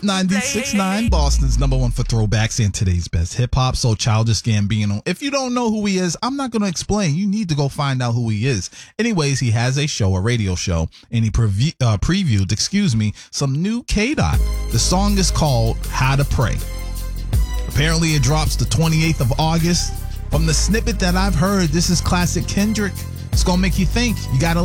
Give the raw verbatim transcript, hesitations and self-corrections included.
Hot ninety-six point nine, Boston's number one for throwbacks and today's best hip hop. So Childish Gambino. If you don't know who he is, I'm not going to explain. You need to go find out who he is. Anyways, he has a show, a radio show, and he preview, uh, previewed, excuse me, some new K-Dot. The song is called How to Pray. Apparently it drops the twenty-eighth of August. From the snippet that I've heard, this is classic Kendrick. It's going to make you think. You got to